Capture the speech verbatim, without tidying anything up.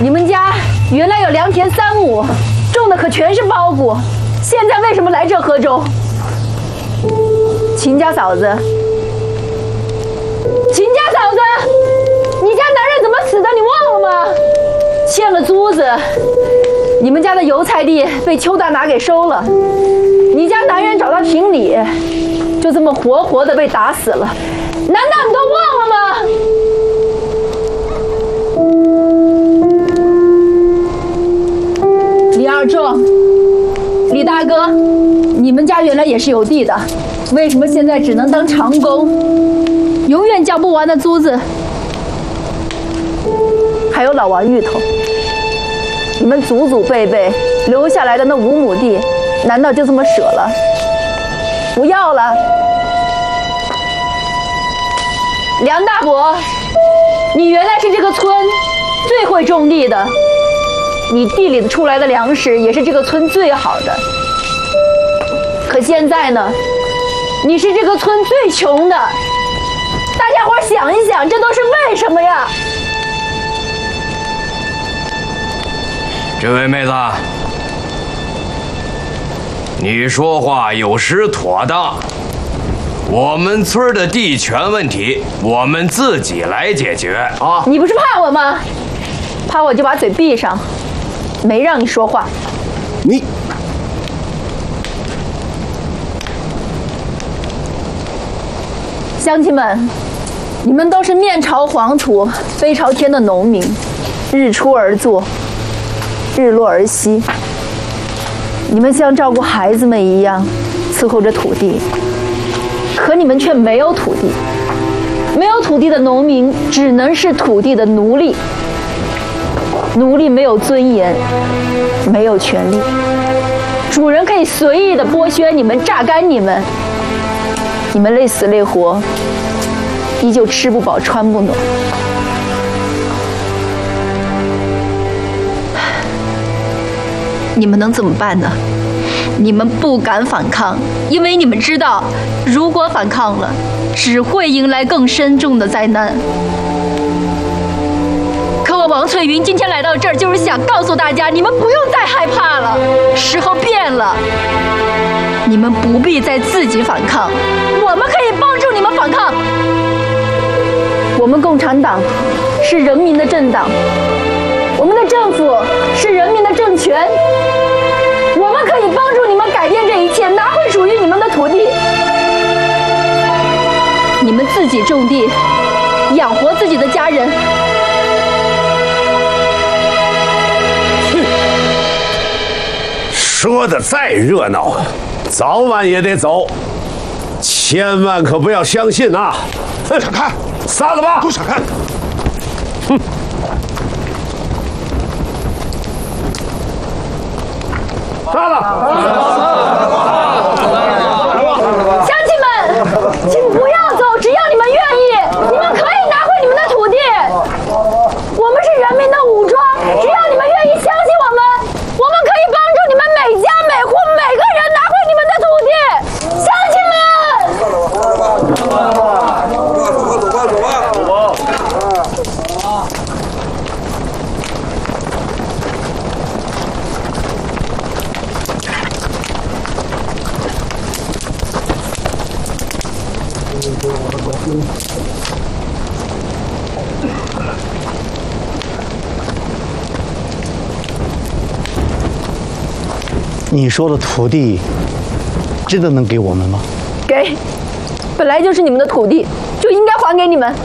你们家原来有良田三亩，种的可全是苞谷，现在为什么来这喝粥？秦家嫂子，秦家嫂子，你家男人怎么死的？你忘了吗？欠了租子，你们家的油菜地被邱大拿给收了，你家男人找他评理，就这么活活的被打死了，难道你都忘了吗？李二壮，李大哥，你们家原来也是有地的，为什么现在只能当长工，永远交不完的租子？还有老王芋头，你们祖祖辈辈留下来的那五亩地，难道就这么舍了？不要了？梁大伯，你原来是这个村最会种地的，你地里出来的粮食也是这个村最好的。可现在呢，你是这个村最穷的。大家伙想一想，这都是为什么呀？ 这位妹子，你说话有失妥当。我们村的地权问题，我们自己来解决啊！ 你不是怕我吗？怕我就把嘴闭上，没让你说话。 你， 乡亲们，你们都是面朝黄土背朝天的农民，日出而作，日落而息。你们像照顾孩子们一样伺候着土地，可你们却没有土地。没有土地的农民只能是土地的奴隶。奴隶没有尊严，没有权利，主人可以随意的剥削你们，榨干你们，你们累死累活，依旧吃不饱穿不暖。你们能怎么办呢？你们不敢反抗，因为你们知道，如果反抗了，只会迎来更深重的灾难。可我王翠云今天来到这儿，就是想告诉大家，你们不用再害怕了，时候变了，你们不必再自己反抗，我们可以帮助你们反抗。我们共产党是人民的政党，我们的政府是人民的政权，我们可以帮助你们改变这一切，拿回属于你们的土地。你们自己种地，养活自己的家人。 说的再热闹，早晚也得走，千万可不要相信啊！ 闪开！ 散了吧！ 给我闪开！ 哼！散了！ 乡亲们，请不要走，只要你们愿意，你们可以拿回你们的土地。我们是人民的武装，只要你们愿意相信我们，我们可以帮助你们每家每户每个人拿回你们的土地。乡亲们， 走吧，走吧，走吧，走吧，走吧。 你说的土地，真的能给我们吗？ 给，本来就是你们的土地，就应该还给你们。